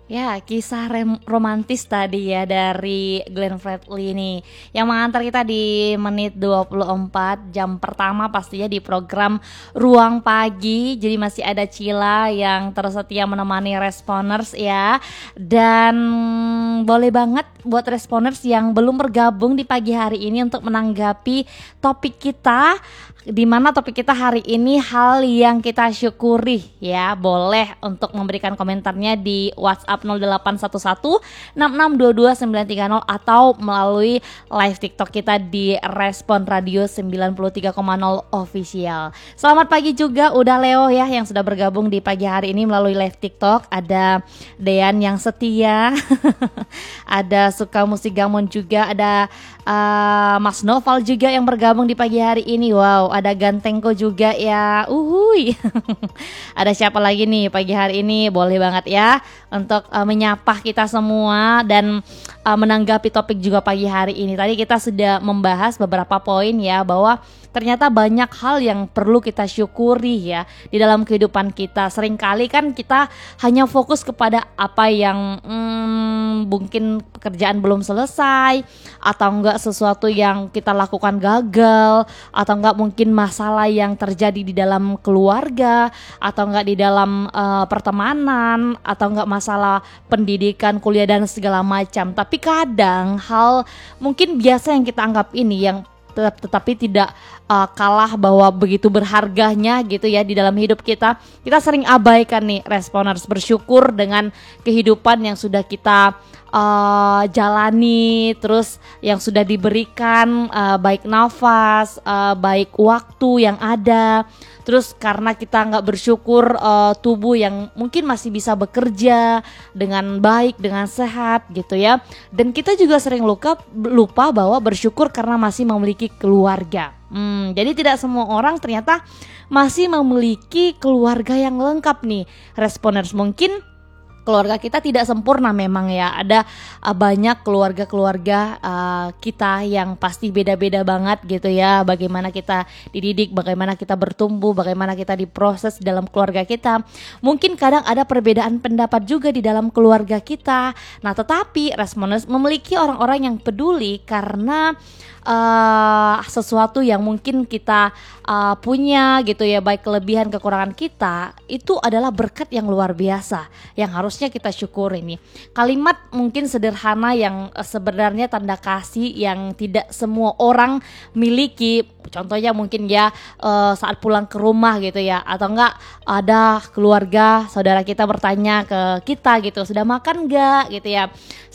Ya, kisah romantis tadi ya dari Glenn Fredly nih yang mengantar kita di menit 24 jam pertama pastinya di program Ruang Pagi. Jadi masih ada Cila yang terus setia menemani responers ya. Dan boleh banget buat responers yang belum bergabung di pagi hari ini untuk menanggapi topik kita, di mana topik kita hari ini hal yang kita syukuri ya. Boleh untuk memberikan komentarnya di WhatsApp 0811 6622 930 atau melalui live TikTok kita di Respon Radio 93,0 official. Selamat pagi juga udah Leo ya yang sudah bergabung di pagi hari ini melalui live TikTok. Ada Dean yang setia, ada Suka Musik Gamon juga, ada Mas Noval juga yang bergabung di pagi hari ini. Wow, ada Gantengko juga ya. Uhuy. Ada siapa lagi nih pagi hari ini? Boleh banget ya untuk menyapa kita semua dan menanggapi topik juga pagi hari ini. Tadi kita sudah membahas beberapa poin ya, bahwa ternyata banyak hal yang perlu kita syukuri ya di dalam kehidupan kita. Seringkali kan kita hanya fokus kepada apa yang mungkin pekerjaan belum selesai, atau enggak sesuatu yang kita lakukan gagal, atau enggak mungkin masalah yang terjadi di dalam keluarga, atau enggak di dalam pertemanan, atau enggak masalah pendidikan, kuliah dan segala macam. Tapi kadang hal mungkin biasa yang kita anggap ini yang tetapi tidak kalah bahwa begitu berharganya gitu ya di dalam hidup kita. Kita sering abaikan nih responers, bersyukur dengan kehidupan yang sudah kita jalani, terus yang sudah diberikan, baik nafas, baik waktu yang ada. Terus karena kita nggak bersyukur, tubuh yang mungkin masih bisa bekerja dengan baik, dengan sehat gitu ya. Dan kita juga sering lupa bahwa bersyukur karena masih memiliki keluarga. Jadi tidak semua orang ternyata masih memiliki keluarga yang lengkap nih responers. Mungkin keluarga kita tidak sempurna memang ya, ada banyak keluarga-keluarga kita yang pasti beda-beda banget gitu ya. Bagaimana kita dididik, bagaimana kita bertumbuh, bagaimana kita diproses dalam keluarga kita. Mungkin kadang ada perbedaan pendapat juga di dalam keluarga kita. Nah tetapi responers memiliki orang-orang yang peduli karena sesuatu yang mungkin kita punya gitu ya, baik kelebihan kekurangan kita, itu adalah berkat yang luar biasa yang harusnya kita syukuri nih. Kalimat mungkin sederhana yang sebenarnya tanda kasih yang tidak semua orang miliki. Contohnya mungkin ya saat pulang ke rumah gitu ya, atau enggak ada keluarga saudara kita bertanya ke kita gitu, sudah makan enggak gitu ya,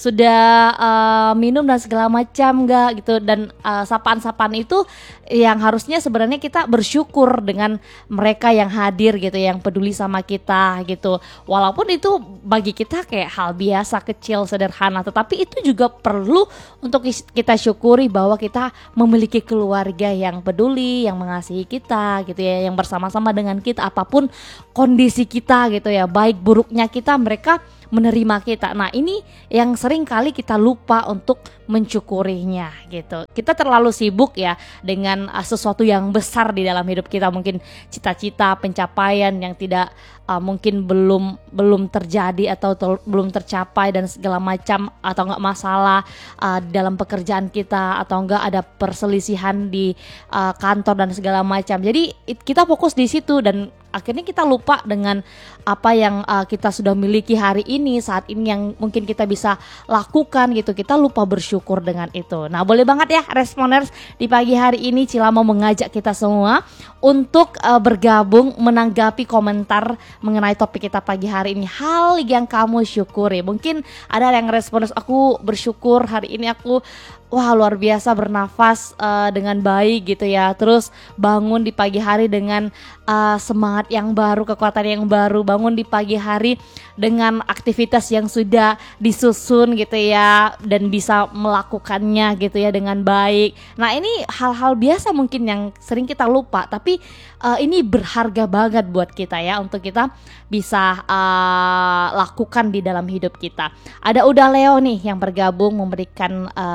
sudah minum dan segala macam enggak gitu. Dan sapaan-sapaan itu yang harusnya sebenarnya kita bersyukur dengan mereka yang hadir gitu, yang peduli sama kita gitu. Walaupun itu bagi kita kayak hal biasa, kecil, sederhana, tetapi itu juga perlu untuk kita syukuri bahwa kita memiliki keluarga yang peduli, yang mengasihi kita gitu ya, yang bersama-sama dengan kita apapun kondisi kita gitu ya, baik buruknya kita, mereka menerima kita. Nah ini yang sering kali kita lupa untuk mensyukurinya gitu. Kita terlalu sibuk ya dengan sesuatu yang besar di dalam hidup kita, mungkin cita-cita, pencapaian yang tidak mungkin belum terjadi atau belum tercapai dan segala macam, atau enggak masalah dalam pekerjaan kita, atau enggak ada perselisihan di kantor dan segala macam. Jadi kita fokus di situ dan akhirnya kita lupa dengan apa yang kita sudah miliki hari ini, saat ini, yang mungkin kita bisa lakukan gitu. Kita lupa bersyukur dengan itu. Nah boleh banget ya responers, di pagi hari ini Cila mau mengajak kita semua untuk bergabung menanggapi komentar mengenai topik kita pagi hari ini. Hal yang kamu syukuri. Mungkin ada yang responers, aku bersyukur hari ini aku luar biasa bernafas dengan baik gitu ya. Terus bangun di pagi hari dengan semangat yang baru, kekuatan yang baru. Bangun di pagi hari dengan aktivitas yang sudah disusun gitu ya, dan bisa melakukannya gitu ya dengan baik. Nah ini hal-hal biasa mungkin yang sering kita lupa, tapi ini berharga banget buat kita ya, untuk kita bisa lakukan di dalam hidup kita. Ada Udah Leo nih yang bergabung memberikan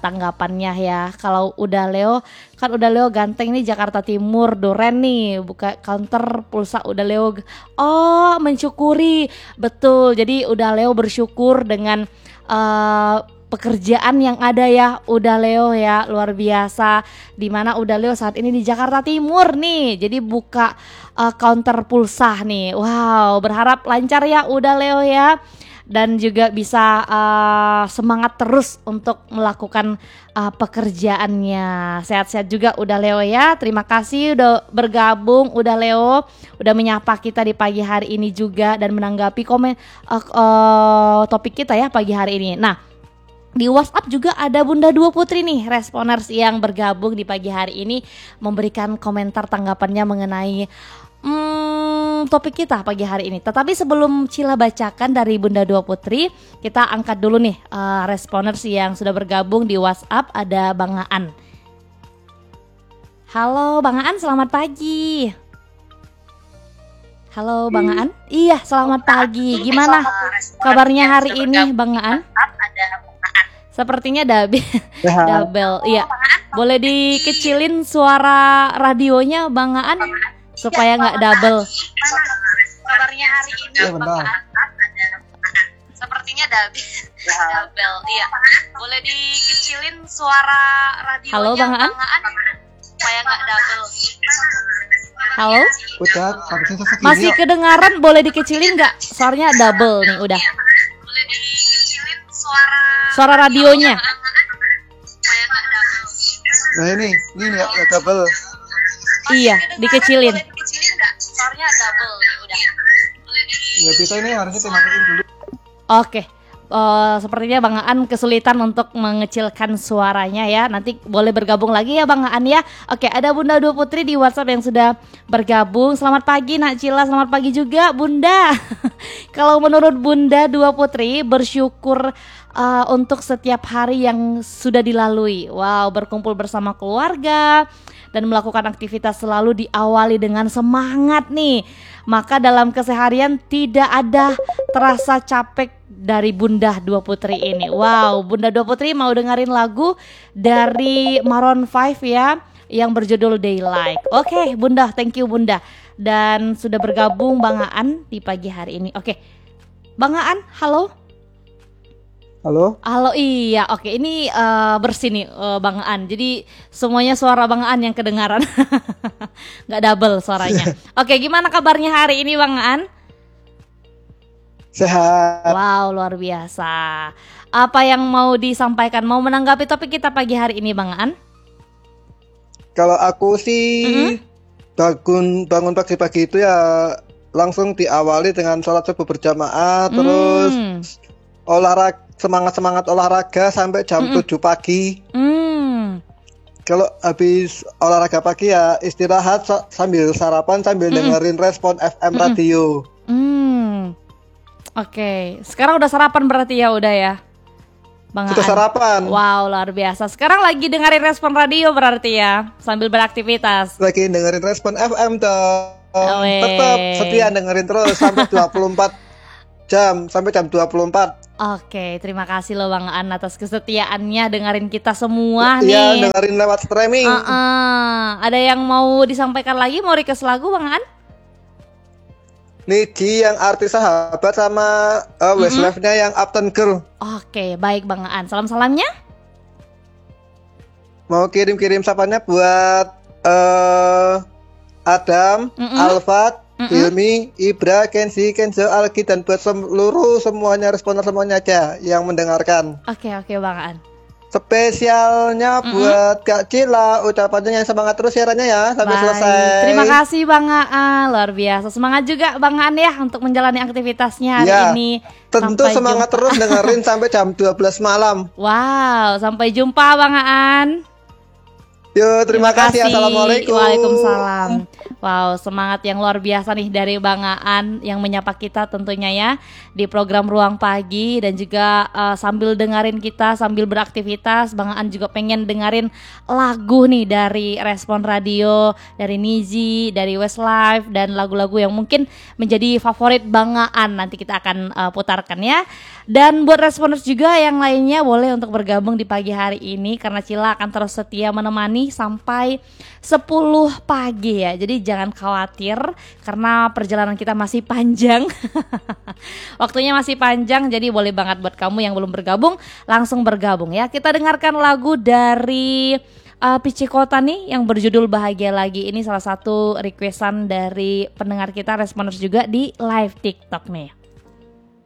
tanggapannya ya. Kalau udah Leo, kan udah Leo ganteng nih Jakarta Timur, Duren nih, buka counter pulsa udah Leo. Oh, mensyukuri. Betul. Jadi udah Leo bersyukur dengan pekerjaan yang ada ya, udah Leo ya, luar biasa. Dimana udah Leo saat ini di Jakarta Timur nih, jadi buka counter pulsa nih. Wow, berharap lancar ya udah Leo ya, dan juga bisa semangat terus untuk melakukan pekerjaannya. Sehat-sehat juga udah Leo ya. Terima kasih udah bergabung udah Leo, udah menyapa kita di pagi hari ini juga dan menanggapi topik kita ya pagi hari ini. Nah, di WhatsApp juga ada Bunda Dua Putri nih, responers yang bergabung di pagi hari ini memberikan komentar tanggapannya mengenai topik kita pagi hari ini. Tetapi sebelum Cila bacakan dari Bunda Dua Putri, kita angkat dulu nih responers yang sudah bergabung di WhatsApp. Ada Bang Aan. Halo Bang Aan, selamat pagi. Halo Bang Aan. Iya, selamat pagi. Gimana kabarnya hari ini Bang Aan? Sepertinya double. Iya. Boleh dikecilin suara radionya Bang Aan supaya nggak double. Kabarnya hari ini Bang Aan sepertinya double. Iya. Boleh dikecilin suara radionya Halo Bang Aan supaya nggak double. Halo. Udah, masih kedengaran, boleh dikecilin nggak? Suaranya double nih udah. Boleh dikecilin suara radionya. Nah ini ya double. Iya, dikecilin. Boleh dikecilin nggak? Suaranya double nih udah. Ya bisa, ini harusnya dimatiin dulu. Oke. Sepertinya Bang Aan kesulitan untuk mengecilkan suaranya ya. Nanti boleh bergabung lagi ya Bang Aan ya. Oke, ada Bunda Dua Putri di WhatsApp yang sudah bergabung. Selamat pagi Nak Cila, selamat pagi juga Bunda. Kalau menurut Bunda Dua Putri, bersyukur untuk setiap hari yang sudah dilalui. Wow, berkumpul bersama keluarga dan melakukan aktivitas selalu diawali dengan semangat nih. Maka dalam keseharian tidak ada terasa capek dari Bunda Dua Putri ini. Wow, Bunda Dua Putri mau dengerin lagu dari Maroon 5 ya, yang berjudul Daylight. Oke, Bunda, thank you Bunda. Dan sudah bergabung Bang Aan di pagi hari ini. Oke, Bang Aan, halo. Halo, iya, oke, ini bersih nih Bang Aan. Jadi semuanya suara Bang Aan yang kedengaran, nggak double suaranya. Oke, gimana kabarnya hari ini Bang Aan? Sehat. Wow, luar biasa. Apa yang mau disampaikan? Mau menanggapi topik kita pagi hari ini Bang Aan? Kalau aku sih bangun pagi-pagi itu ya langsung diawali dengan sholat subuh berjamaah, terus semangat olahraga sampai jam 7 pagi. Kalau habis olahraga pagi ya istirahat sambil sarapan sambil dengerin Respon FM radio. Oke, sekarang udah sarapan berarti ya udah ya Bang Sudah Aan. sarapan. Wow, luar biasa. Sekarang lagi dengerin Respon radio berarti ya, sambil beraktivitas. Lagi dengerin Respon FM dong. Weh. Tetap setia dengerin terus sampai 24 jam, sampai jam 24. Oke, terima kasih loh Bang Aan atas kesetiaannya dengerin kita semua Iya, nih. dengerin lewat streaming. Ada yang mau disampaikan lagi, mau request lagu Bang Aan? Niji yang artis sahabat sama Westlife-nya yang Uptown Girl. Oke, baik Bang Aan. Salam-salamnya? Mau kirim-kirim sapanya buat Adam, Alfat, Hilmi, Ibra, Kenzi, Kenzo, Alki, dan buat semuanya responer semuanya aja yang mendengarkan. Oke Bang Aan. Spesialnya buat Kak Cila, ucapannya yang semangat terus siarannya ya sampai selesai. Terima kasih Bang Aan, luar biasa. Semangat juga Bang Aan ya untuk menjalani aktivitasnya hari ini. Tentu Sampai semangat jumpa. terus dengerin sampai jam 12 malam. Wow, sampai jumpa Bang Aan. Yo, terima kasih. Assalamualaikum. Waalaikumsalam. Wow, semangat yang luar biasa nih dari Bang Aan yang menyapa kita tentunya ya di program Ruang Pagi, dan juga sambil dengerin kita sambil beraktivitas, Bang Aan juga pengen dengerin lagu nih dari Respon Radio, dari Nizi, dari Westlife, dan lagu-lagu yang mungkin menjadi favorit Bang Aan nanti kita akan putarkan ya. Dan buat responders juga yang lainnya boleh untuk bergabung di pagi hari ini, karena Cila akan terus setia menemani sampai 10 pagi ya. Jadi jangan khawatir karena perjalanan kita masih panjang. Waktunya masih panjang, jadi boleh banget buat kamu yang belum bergabung langsung bergabung ya. Kita dengarkan lagu dari Pici Kota nih yang berjudul Bahagia Lagi. Ini salah satu requestan dari pendengar kita, responders juga di live TikTok nih.